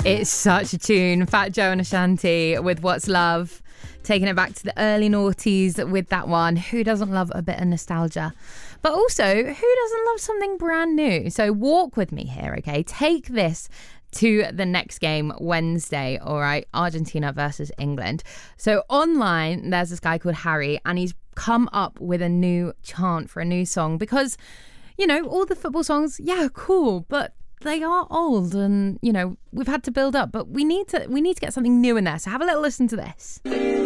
It's such a tune. Fat Joe and Ashanti with What's Love. Taking it back to the early noughties with that one. Who doesn't love a bit of nostalgia? But also, who doesn't love something brand new? So walk with me here, okay? Take this to the next game Wednesday, all right? Argentina versus England. So online, there's this guy called Harry, and he's come up with a new chant for a new song because, you know, all the football songs, yeah, cool, but they are old and, you know, we've had to build up, but we need to get something new in there. So have a little listen to this.